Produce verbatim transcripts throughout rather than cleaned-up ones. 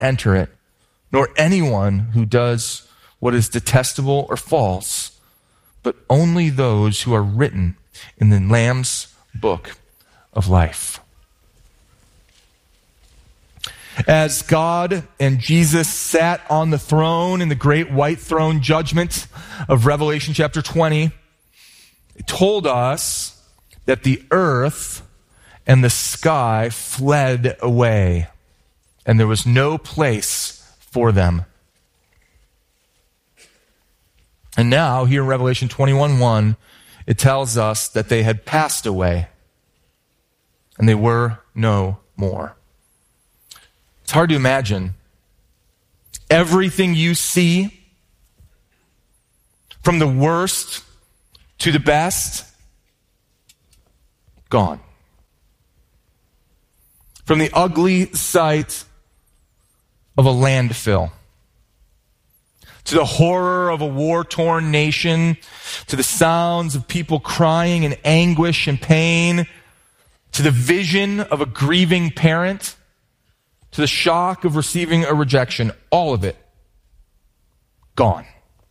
enter it, nor anyone who does what is detestable or false, but only those who are written in the Lamb's book of life. As God and Jesus sat on the throne in the great white throne judgment of Revelation chapter twenty, it told us that the earth and the sky fled away, and there was no place for them. And now, here in Revelation twenty-one one, it tells us that they had passed away, and they were no more. It's hard to imagine. Everything you see, from the worst to the best, gone. From the ugly sight of a landfill, to the horror of a war-torn nation, to the sounds of people crying in anguish and pain, to the vision of a grieving parent, to the shock of receiving a rejection, all of it gone.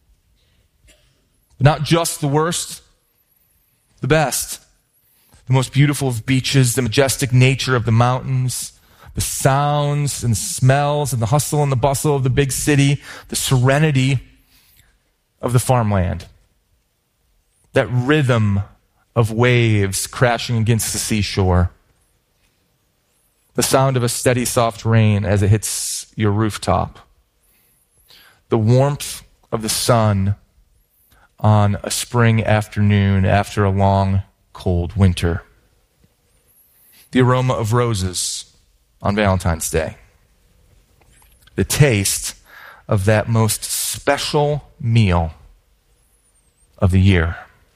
But not just the worst, the best. The most beautiful of beaches, the majestic nature of the mountains, the sounds and the smells and the hustle and the bustle of the big city, the serenity of the farmland, that rhythm of waves crashing against the seashore, the sound of a steady, soft rain as it hits your rooftop, the warmth of the sun on a spring afternoon after a long, cold winter, the aroma of roses on Valentine's Day, the taste of that most special meal of the year.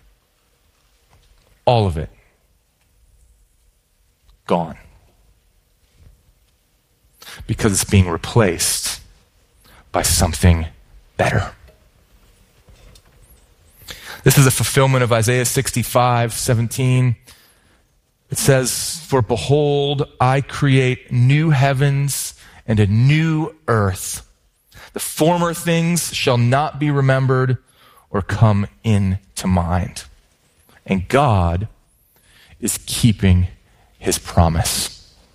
All of it gone. Because it's being replaced by something better. This is a fulfillment of Isaiah sixty-five seventeen. It says, "For behold, I create new heavens and a new earth. The former things shall not be remembered or come into mind." And God is keeping his promise.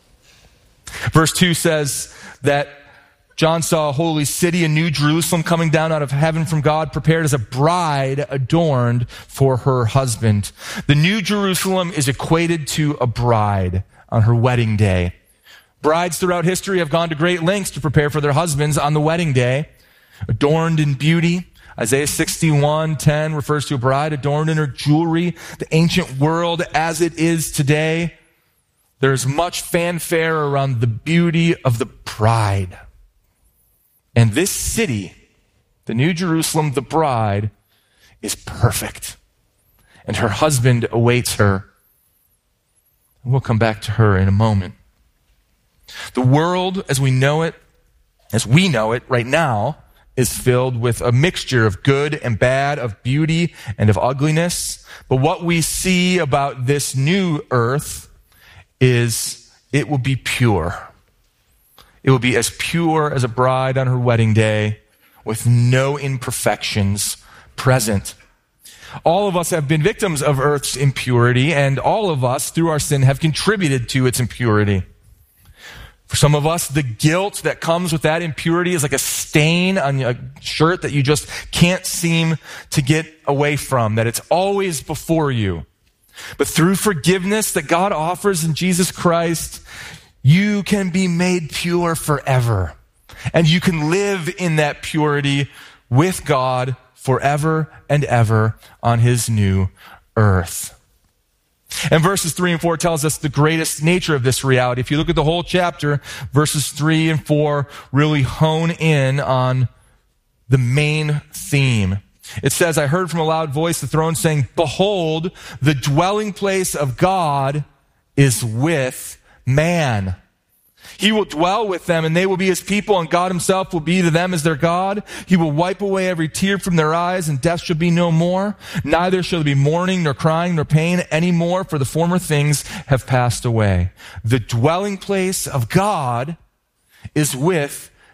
Verse two says that John saw a holy city, a new Jerusalem coming down out of heaven from God, prepared as a bride adorned for her husband. The new Jerusalem is equated to a bride on her wedding day. Brides throughout history have gone to great lengths to prepare for their husbands on the wedding day, adorned in beauty. Isaiah sixty-one ten refers to a bride adorned in her jewelry. The ancient world as it is today, there's much fanfare around the beauty of the bride. And this city, the New Jerusalem, the bride, is perfect. And her husband awaits her. And we'll come back to her in a moment. The world, as we know it, as we know it right now, is filled with a mixture of good and bad, of beauty and of ugliness. But what we see about this new earth is it will be pure. It will be as pure as a bride on her wedding day, with no imperfections present. All of us have been victims of earth's impurity, and all of us, through our sin, have contributed to its impurity. For some of us, the guilt that comes with that impurity is like a stain on a shirt that you just can't seem to get away from, that it's always before you. But through forgiveness that God offers in Jesus Christ, you can be made pure forever. And you can live in that purity with God forever and ever on his new earth. And verses three and four tells us the greatest nature of this reality. If you look at the whole chapter, verses three and four really hone in on the main theme. It says, "I heard from a loud voice the throne saying, 'Behold, the dwelling place of God is with man. He will dwell with them, and they will be his people, and God himself will be to them as their God. He will wipe away every tear from their eyes, and death shall be no more. Neither shall there be mourning, nor crying, nor pain any more, for the former things have passed away.'" The dwelling place of God is with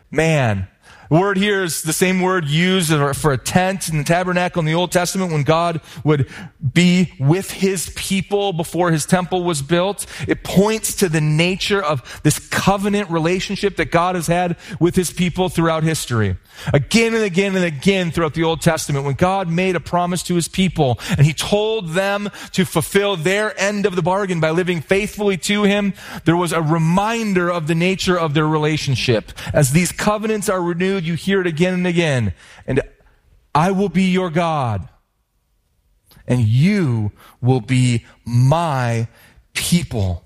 man. The word here is the same word used for a tent in the tabernacle in the Old Testament when God would be with his people before his temple was built. It points to the nature of this covenant relationship that God has had with his people throughout history. Again and again and again throughout the Old Testament, when God made a promise to his people and he told them to fulfill their end of the bargain by living faithfully to him, there was a reminder of the nature of their relationship. As these covenants are renewed, you hear it again and again. And I will be your God, and you will be my people.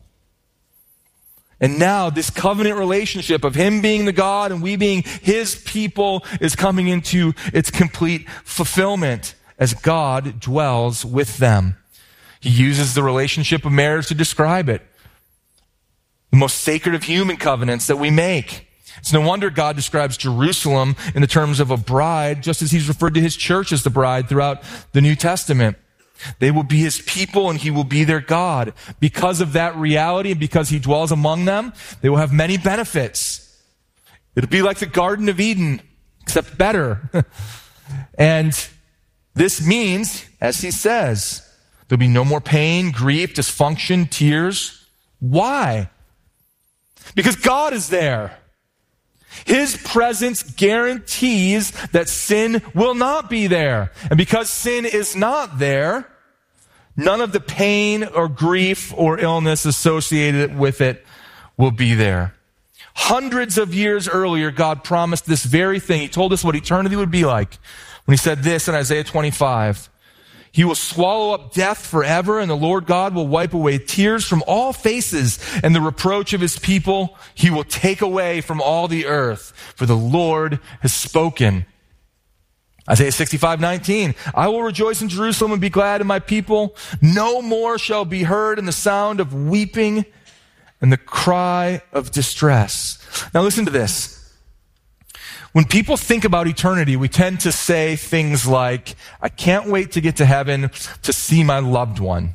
And now this covenant relationship of him being the God and we being his people is coming into its complete fulfillment as God dwells with them. He uses the relationship of marriage to describe it. The most sacred of human covenants that we make. It's no wonder God describes Jerusalem in the terms of a bride, just as he's referred to his church as the bride throughout the New Testament. They will be his people and he will be their God. Because of that reality and because he dwells among them, they will have many benefits. It'll be like the Garden of Eden, except better. And this means, as he says, there'll be no more pain, grief, dysfunction, tears. Why? Because God is there. His presence guarantees that sin will not be there. And because sin is not there, none of the pain or grief or illness associated with it will be there. Hundreds of years earlier, God promised this very thing. He told us what eternity would be like when he said this in Isaiah twenty-five. He will swallow up death forever, and the Lord God will wipe away tears from all faces, and the reproach of his people he will take away from all the earth, for the Lord has spoken. Isaiah sixty-five nineteen, I will rejoice in Jerusalem and be glad in my people. No more shall be heard in the sound of weeping and the cry of distress. Now listen to this. When people think about eternity, we tend to say things like, I can't wait to get to heaven to see my loved one.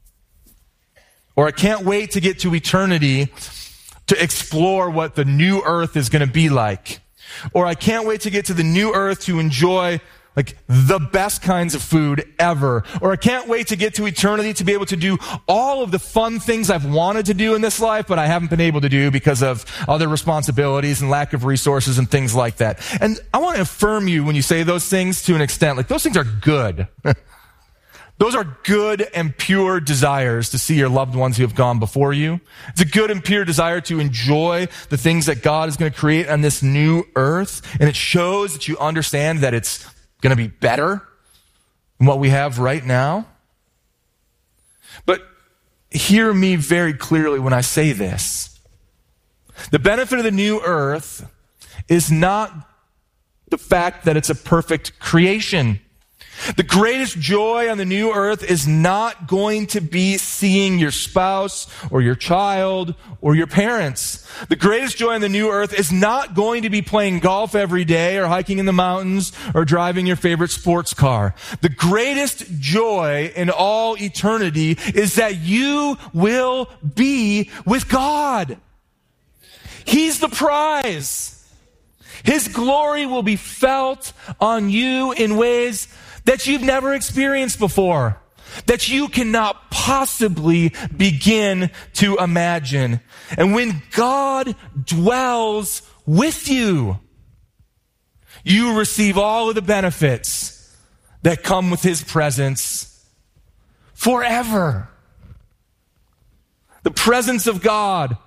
Or I can't wait to get to eternity to explore what the new earth is going to be like. Or I can't wait to get to the new earth to enjoy like the best kinds of food ever. Or I can't wait to get to eternity to be able to do all of the fun things I've wanted to do in this life, but I haven't been able to do because of other responsibilities and lack of resources and things like that. And I want to affirm you when you say those things to an extent. Like, those things are good. Those are good and pure desires to see your loved ones who have gone before you. It's a good and pure desire to enjoy the things that God is going to create on this new earth. And it shows that you understand that it's going to be better than what we have right now. But hear me very clearly when I say this. The benefit of the new earth is not the fact that it's a perfect creation. The greatest joy on the new earth is not going to be seeing your spouse or your child or your parents. The greatest joy on the new earth is not going to be playing golf every day or hiking in the mountains or driving your favorite sports car. The greatest joy in all eternity is that you will be with God. He's the prize. His glory will be felt on you in ways that you've never experienced before, that you cannot possibly begin to imagine. And when God dwells with you, you receive all of the benefits that come with his presence forever. The presence of God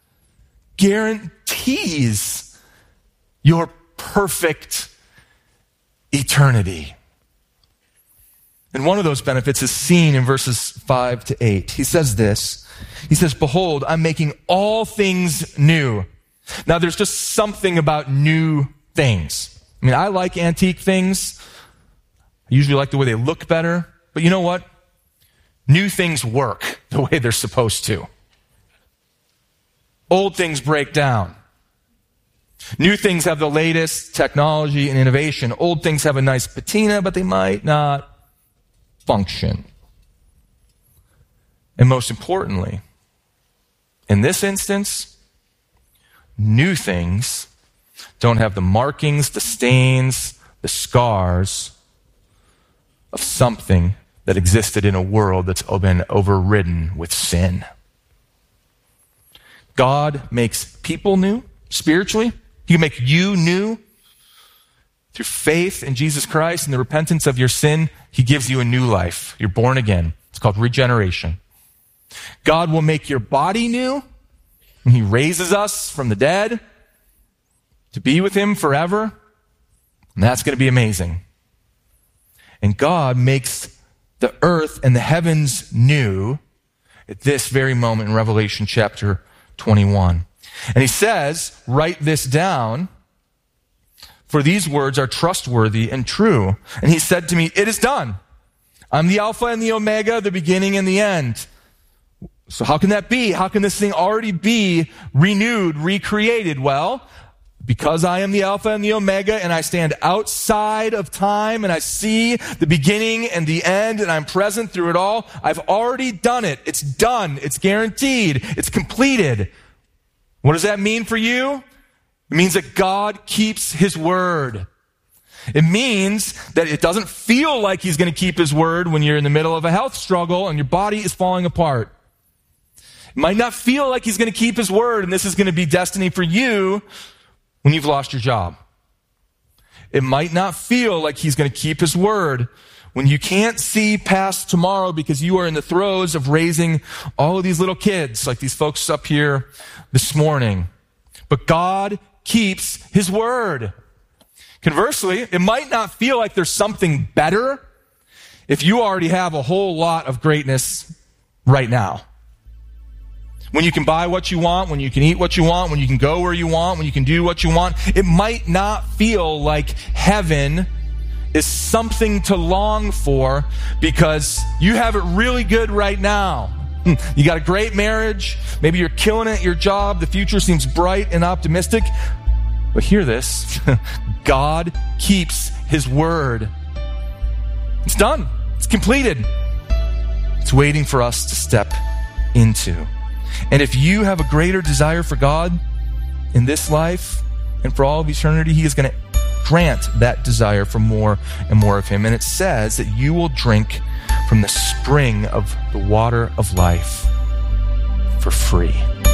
guarantees your perfect eternity. And one of those benefits is seen in verses five to eight. He says this. He says, behold, I'm making all things new. Now, there's just something about new things. I mean, I like antique things. I usually like the way they look better. But you know what? New things work the way they're supposed to. Old things break down. New things have the latest technology and innovation. Old things have a nice patina, but they might not function. And most importantly, in this instance, new things don't have the markings, the stains, the scars of something that existed in a world that's been overridden with sin. God makes people new spiritually. He can make you new through faith in Jesus Christ and the repentance of your sin. He gives you a new life. You're born again. It's called regeneration. God will make your body new, and he raises us from the dead to be with him forever. And that's going to be amazing. And God makes the earth and the heavens new at this very moment in Revelation chapter twenty-one. And he says, write this down, for these words are trustworthy and true. And he said to me, it is done. I'm the Alpha and the Omega, the beginning and the end. So how can that be? How can this thing already be renewed, recreated? Well, because I am the Alpha and the Omega, and I stand outside of time, and I see the beginning and the end, and I'm present through it all, I've already done it. It's done. It's guaranteed. It's completed. What does that mean for you? It means that God keeps his word. It means that it doesn't feel like he's going to keep his word when you're in the middle of a health struggle and your body is falling apart. It might not feel like he's going to keep his word, and this is going to be destiny for you when you've lost your job. It might not feel like he's going to keep his word when you can't see past tomorrow because you are in the throes of raising all of these little kids like these folks up here this morning. But God keeps his word. Conversely, it might not feel like there's something better if you already have a whole lot of greatness right now. When you can buy what you want, when you can eat what you want, when you can go where you want, when you can do what you want, it might not feel like heaven is something to long for because you have it really good right now. You got a great marriage. Maybe you're killing it at your job. The future seems bright and optimistic. But hear this. God keeps his word. It's done. It's completed. It's waiting for us to step into. And if you have a greater desire for God in this life and for all of eternity, he is going to grant that desire for more and more of him. And it says that you will drink from the spring of the water of life for free.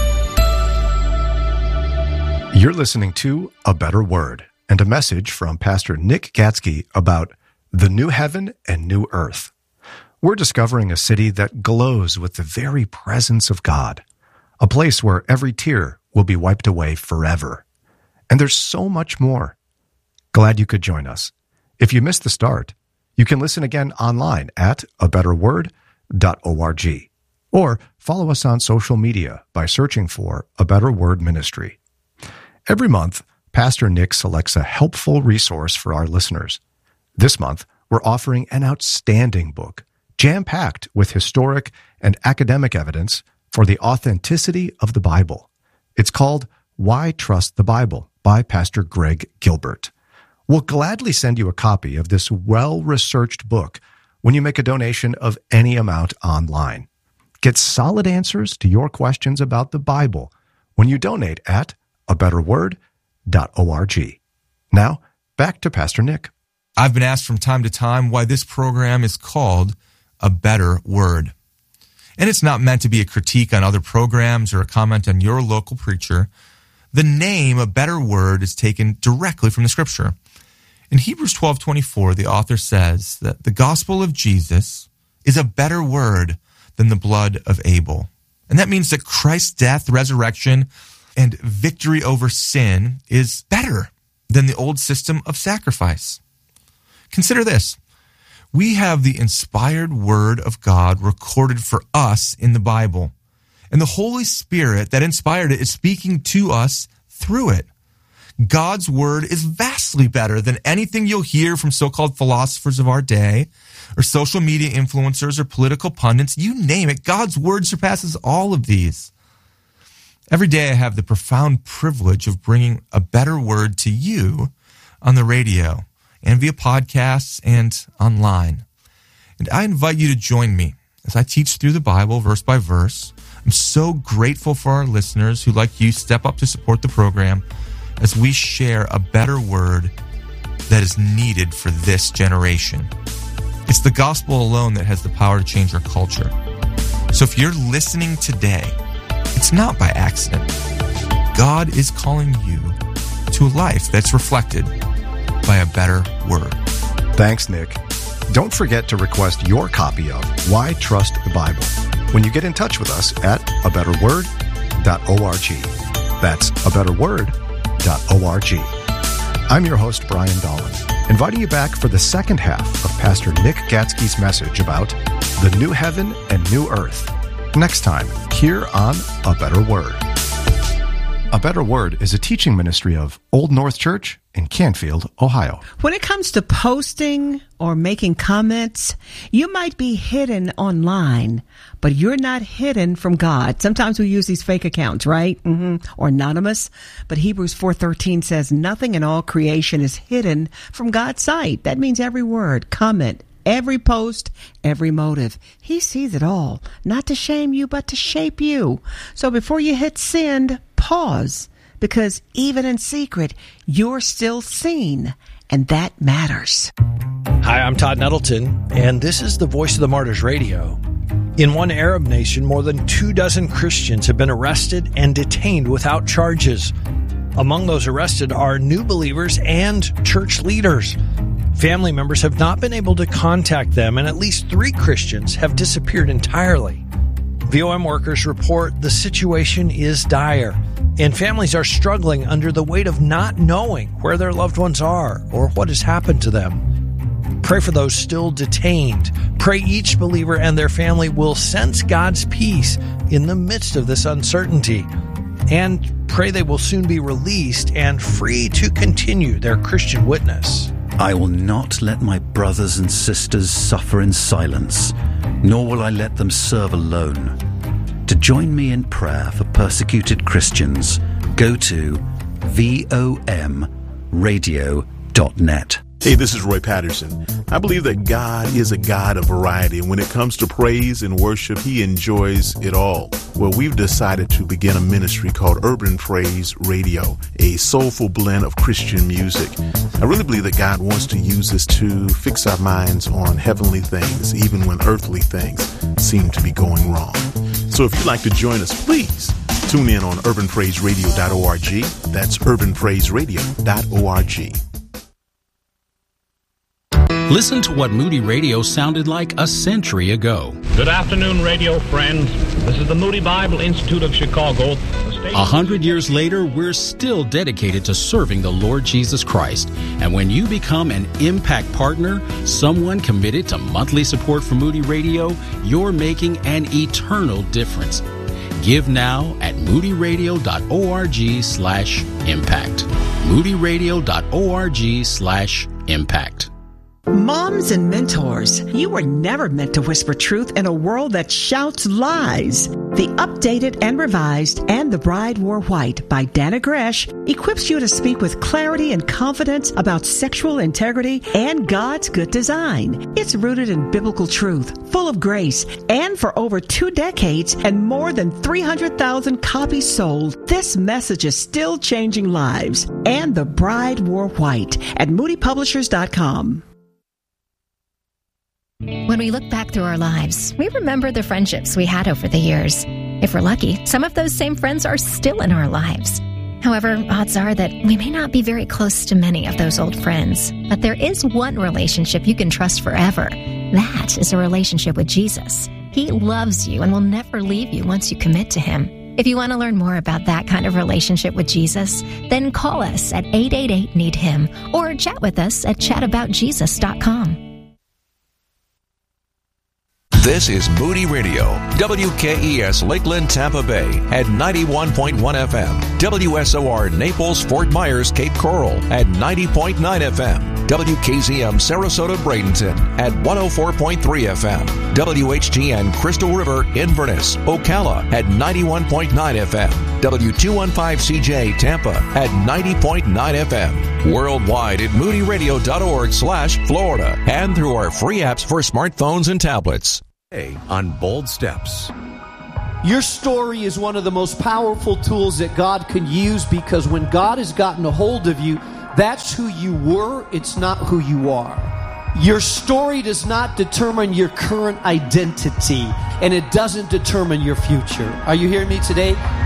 You're listening to A Better Word and a message from Pastor Nick Gatsky about the new heaven and new earth. We're discovering a city that glows with the very presence of God, a place where every tear will be wiped away forever. And there's so much more. Glad you could join us. If you missed the start, you can listen again online at a better word dot org or follow us on social media by searching for A Better Word Ministry. Every month, Pastor Nick selects a helpful resource for our listeners. This month, we're offering an outstanding book, jam-packed with historic and academic evidence for the authenticity of the Bible. It's called Why Trust the Bible by Pastor Greg Gilbert. We'll gladly send you a copy of this well-researched book when you make a donation of any amount online. Get solid answers to your questions about the Bible when you donate at a better word dot org. Now, back to Pastor Nick. I've been asked from time to time why this program is called A Better Word. And it's not meant to be a critique on other programs or a comment on your local preacher. The name A Better Word is taken directly from the Scripture. In Hebrews twelve twenty-four, the author says that the gospel of Jesus is a better word than the blood of Abel. And that means that Christ's death, resurrection, and victory over sin is better than the old system of sacrifice. Consider this. We have the inspired word of God recorded for us in the Bible. And the Holy Spirit that inspired it is speaking to us through it. God's word is vastly better than anything you'll hear from so-called philosophers of our day, or social media influencers, or political pundits. You name it. God's word surpasses all of these. Every day I have the profound privilege of bringing a better word to you on the radio and via podcasts and online. And I invite you to join me as I teach through the Bible verse by verse. I'm so grateful for our listeners who, like you, step up to support the program. as we share a better word that is needed for this generation. It's the gospel alone that has the power to change our culture. So if you're listening today, it's not by accident. God is calling you to a life that's reflected by a better word. Thanks, Nick. Don't forget to request your copy of Why Trust the Bible when you get in touch with us at a better word dot org. That's a better word dot org. I'm your host, Brian Dolan, inviting you back for the second half of Pastor Nick Gatsky's message about the new heaven and new earth. Next time, here on A Better Word. A Better Word is a teaching ministry of Old North Church in Canfield, Ohio. When it comes to posting or making comments, you might be hidden online, but you're not hidden from God. Sometimes we use these fake accounts, right? Mm-hmm. Or anonymous. But Hebrews four thirteen says, nothing in all creation is hidden from God's sight. That means every word, comment, every post, every motive. He sees it all, not to shame you, but to shape you. So before you hit send, pause, because even in secret, you're still seen, and that matters. Hi, I'm Todd Nettleton, and this is the Voice of the Martyrs Radio. In one Arab nation, more than two dozen Christians have been arrested and detained without charges. Among those arrested are new believers and church leaders. Family members have not been able to contact them, and at least three Christians have disappeared entirely. V O M workers report the situation is dire, and families are struggling under the weight of not knowing where their loved ones are or what has happened to them. Pray for those still detained. Pray each believer and their family will sense God's peace in the midst of this uncertainty. And pray they will soon be released and free to continue their Christian witness. I will not let my brothers and sisters suffer in silence, nor will I let them serve alone. To join me in prayer for persecuted Christians, go to V O M radio dot net. Hey, this is Roy Patterson. I believe that God is a God of variety, and when it comes to praise and worship, He enjoys it all. Well, we've decided to begin a ministry called Urban Praise Radio, a soulful blend of Christian music. I really believe that God wants to use this to fix our minds on heavenly things, even when earthly things seem to be going wrong. So if you'd like to join us, please tune in on urban praise radio dot org. That's urban praise radio dot org. Listen to what Moody Radio sounded like a century ago. Good afternoon, radio friends. This is the Moody Bible Institute of Chicago. A hundred years later, we're still dedicated to serving the Lord Jesus Christ. And when you become an Impact Partner, someone committed to monthly support for Moody Radio, you're making an eternal difference. Give now at moody radio dot org slash impact. moody radio dot org slash impact. Moms and mentors, you were never meant to whisper truth in a world that shouts lies. The Updated and Revised and The Bride Wore White by Dana Gresh equips you to speak with clarity and confidence about sexual integrity and God's good design. It's rooted in biblical truth, full of grace, and for over two decades and more than three hundred thousand copies sold, this message is still changing lives. And The Bride Wore White at moody publishers dot com. When we look back through our lives, we remember the friendships we had over the years. If we're lucky, some of those same friends are still in our lives. However, odds are that we may not be very close to many of those old friends. But there is one relationship you can trust forever. That is a relationship with Jesus. He loves you and will never leave you once you commit to Him. If you want to learn more about that kind of relationship with Jesus, then call us at eight eight eight, need him or chat with us at chat about jesus dot com. This is Moody Radio, W K E S Lakeland, Tampa Bay at ninety-one point one F M, W S O R Naples, Fort Myers, Cape Coral at ninety point nine F M, W K Z M Sarasota, Bradenton at one oh four point three F M, W H T N Crystal River, Inverness, Ocala at ninety-one point nine F M, W two fifteen C J Tampa at ninety point nine F M, worldwide at moody radio dot org slash Florida, and through our free apps for smartphones and tablets. On Bold Steps. Your story is one of the most powerful tools that God can use, because when God has gotten a hold of you, that's who you were, it's not who you are. Your story does not determine your current identity, and it doesn't determine your future. Are you hearing me today?